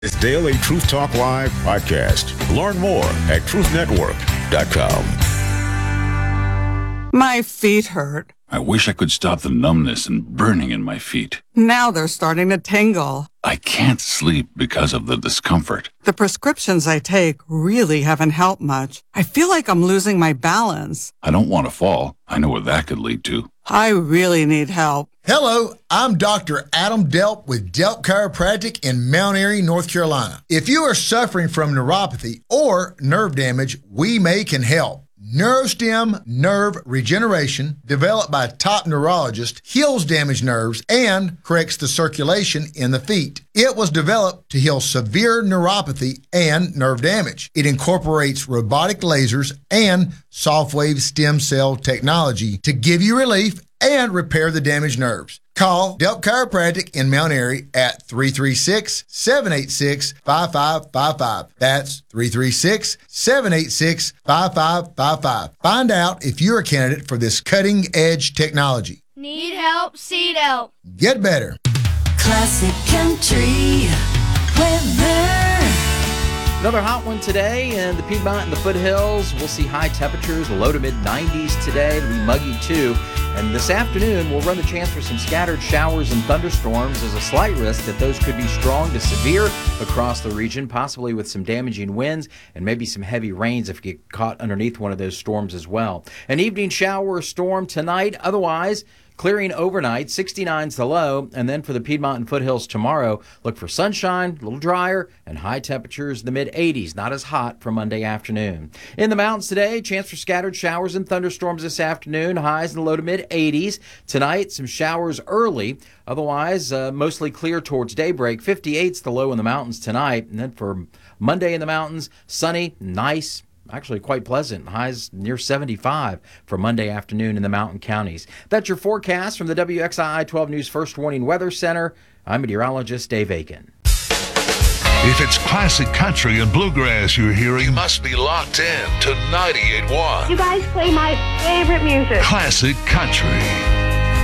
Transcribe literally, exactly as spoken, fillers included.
This Daily Truth Talk Live podcast. Learn more at truth network dot com. My feet hurt. I wish I could stop the numbness and burning in my feet. Now they're starting to tingle. I can't sleep because of the discomfort. The prescriptions I take really haven't helped much. I feel like I'm losing my balance. I don't want to fall. I know what that could lead to. I really need help. Hello, I'm Doctor Adam Delp with Delp Chiropractic in Mount Airy, North Carolina. If you are suffering from neuropathy or nerve damage, we may can help. NeuroStem Nerve Regeneration, developed by a top neurologist, heals damaged nerves and corrects the circulation in the feet. It was developed to heal severe neuropathy and nerve damage. It incorporates robotic lasers and soft wave stem cell technology to give you relief and repair the damaged nerves. Call Delp Chiropractic in Mount Airy at three three six, seven eight six, five five five five. That's three three six, seven eight six, five five five five. Find out if you're a candidate for this cutting-edge technology. Need help? Seed help. Get better. Classic country weather. Another hot one today in the Piedmont and the foothills. We'll see high temperatures, low to mid nineties today. It'll be muggy too. And this afternoon, we'll run the chance for some scattered showers and thunderstorms. There's a slight risk that those could be strong to severe across the region, possibly with some damaging winds and maybe some heavy rains if you get caught underneath one of those storms as well. An evening shower or storm tonight. Otherwise, clearing overnight, sixty-nine's the low, and then for the Piedmont and foothills tomorrow, look for sunshine, a little drier, and high temperatures in the mid eighties, not as hot for Monday afternoon. In the mountains today, chance for scattered showers and thunderstorms this afternoon, highs in the low to mid eighties. Tonight, some showers early, otherwise uh, mostly clear towards daybreak. fifty-eight's the low in the mountains tonight, and then for Monday in the mountains, sunny, nice, actually quite pleasant. Highs near seventy-five for Monday afternoon in the mountain counties. That's your forecast from the W X I I twelve News First Warning Weather Center. I'm meteorologist Dave Aiken. If it's classic country and bluegrass you're hearing, you must be locked in to ninety-eight point one. You guys play my favorite music. Classic country.